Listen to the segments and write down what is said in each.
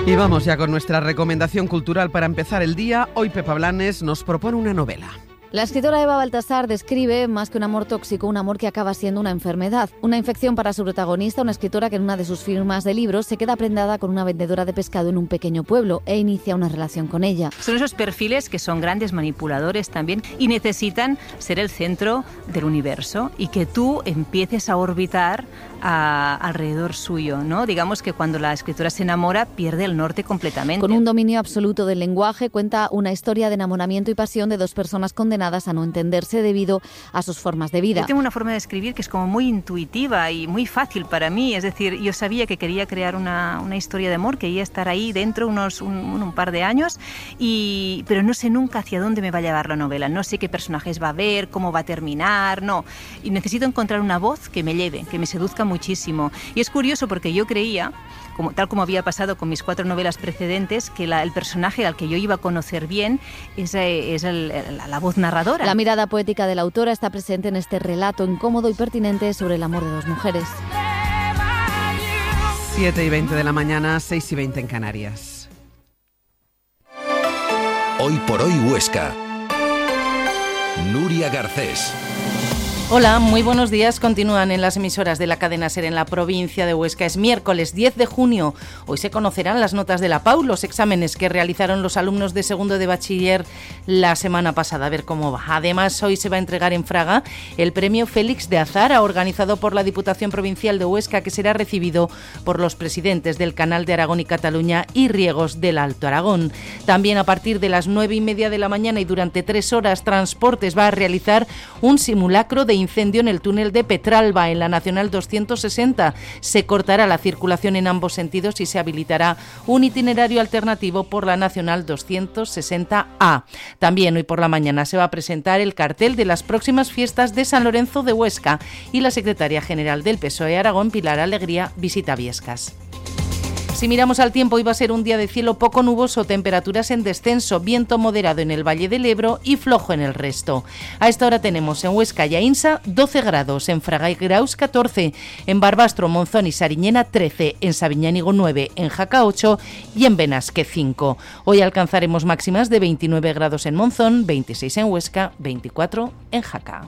Y vamos ya con nuestra recomendación cultural para empezar el día. Hoy Pepa Blanes nos propone una novela. La escritora Eva Baltasar describe, más que un amor tóxico, un amor que acaba siendo una enfermedad. Una infección para su protagonista, una escritora que en una de sus firmas de libros se queda prendada con una vendedora de pescado en un pequeño pueblo e inicia una relación con ella. Son esos perfiles que son grandes manipuladores también y necesitan ser el centro del universo y que tú empieces a orbitar alrededor suyo, ¿no? Digamos que cuando la escritora se enamora pierde el norte completamente. Con un dominio absoluto del lenguaje, cuenta una historia de enamoramiento y pasión de dos personas condenadas a no entenderse debido a sus formas de vida. Yo tengo una forma de escribir que es como muy intuitiva y muy fácil para mí, es decir, yo sabía que quería crear una historia de amor, quería estar ahí dentro un par de años, pero no sé nunca hacia dónde me va a llevar la novela, no sé qué personajes va a haber, cómo va a terminar, no. Y necesito encontrar una voz que me lleve, que me seduzca muchísimo. Y es curioso porque yo creía, tal como había pasado con mis 4 novelas precedentes, que el personaje al que yo iba a conocer bien es la voz narradora. La mirada poética de la autora está presente en este relato incómodo y pertinente sobre el amor de dos mujeres. 7:20 de la mañana, 6:20 en Canarias. Hoy por hoy Huesca. Nuria Garcés. Hola, muy buenos días. Continúan en las emisoras de la cadena SER en la provincia de Huesca. Es miércoles 10 de junio. Hoy se conocerán las notas de la PAU, los exámenes que realizaron los alumnos de segundo de bachiller la semana pasada. A ver cómo va. Además, hoy se va a entregar en Fraga el premio Félix de Azara, organizado por la Diputación Provincial de Huesca, que será recibido por los presidentes del Canal de Aragón y Cataluña y Riegos del Alto Aragón. También a partir de las 9:30 de la mañana y durante 3 horas, Transportes va a realizar un simulacro de incendio en el túnel de Petralba, en la Nacional 260. Se cortará la circulación en ambos sentidos y se habilitará un itinerario alternativo por la Nacional 260A. También hoy por la mañana se va a presentar el cartel de las próximas fiestas de San Lorenzo de Huesca y la secretaria general del PSOE Aragón, Pilar Alegría, visita Viescas. Si miramos al tiempo, hoy va a ser un día de cielo poco nuboso, temperaturas en descenso, viento moderado en el Valle del Ebro y flojo en el resto. A esta hora tenemos en Huesca y Aínsa 12 grados, en Fraga y Graus 14, en Barbastro, Monzón y Sariñena 13, en Sabiñánigo 9, en Jaca 8 y en Benasque 5. Hoy alcanzaremos máximas de 29 grados en Monzón, 26 en Huesca, 24 en Jaca.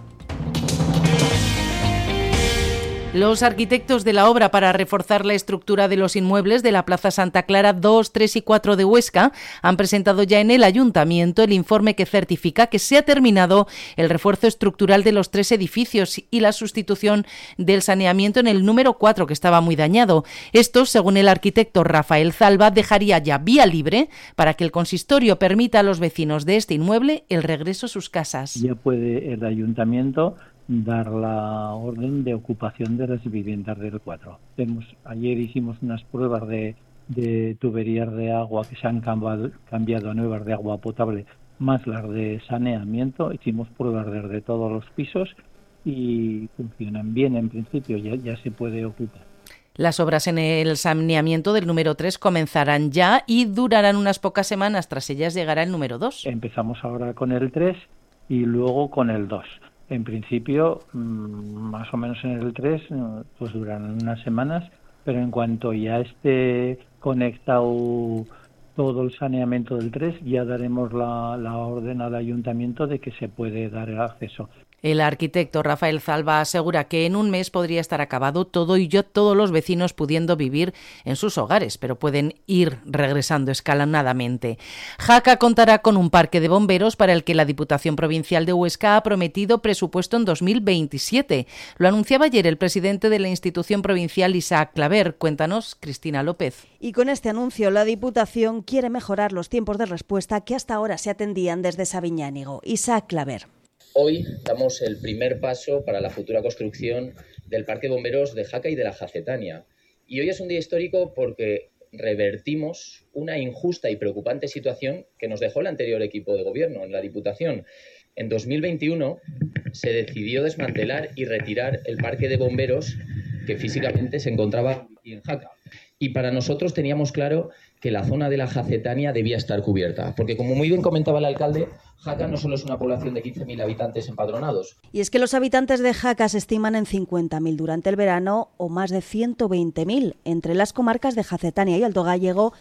Los arquitectos de la obra para reforzar la estructura de los inmuebles de la Plaza Santa Clara 2, 3 y 4 de Huesca han presentado ya en el Ayuntamiento el informe que certifica que se ha terminado el refuerzo estructural de los 3 edificios y la sustitución del saneamiento en el número 4, que estaba muy dañado. Esto, según el arquitecto Rafael Zalba, dejaría ya vía libre para que el consistorio permita a los vecinos de este inmueble el regreso a sus casas. Ya puede el Ayuntamiento dar la orden de ocupación de las viviendas del 4. Ayer hicimos unas pruebas de tuberías de agua que se han cambiado a nuevas de agua potable, más las de saneamiento. Hicimos pruebas desde todos los pisos y funcionan bien en principio, ya se puede ocupar. Las obras en el saneamiento del número 3 comenzarán ya y durarán unas pocas semanas. Tras ellas llegará el número 2. Empezamos ahora con el 3 y luego con el 2. En principio, más o menos en el 3, pues durarán unas semanas, pero en cuanto ya esté conectado todo el saneamiento del 3, ya daremos la orden al Ayuntamiento de que se puede dar el acceso. El arquitecto Rafael Zalba asegura que en un mes podría estar acabado todo y todos los vecinos pudiendo vivir en sus hogares, pero pueden ir regresando escalonadamente. Jaca contará con un parque de bomberos para el que la Diputación Provincial de Huesca ha prometido presupuesto en 2027. Lo anunciaba ayer el presidente de la institución provincial, Isaac Claver. Cuéntanos, Cristina López. Y con este anuncio, la Diputación quiere mejorar los tiempos de respuesta que hasta ahora se atendían desde Sabiñánigo. Isaac Claver. Hoy damos el primer paso para la futura construcción del Parque de Bomberos de Jaca y de la Jacetania. Y hoy es un día histórico porque revertimos una injusta y preocupante situación que nos dejó el anterior equipo de gobierno en la Diputación. En 2021 se decidió desmantelar y retirar el Parque de Bomberos que físicamente se encontraba aquí en Jaca. Y para nosotros teníamos claro que la zona de la Jacetania debía estar cubierta, porque como muy bien comentaba el alcalde, Jaca no solo es una población de 15.000 habitantes empadronados. Y es que los habitantes de Jaca se estiman en 50.000 durante el verano o más de 120.000. Entre las comarcas de Jacetania y Alto Gállego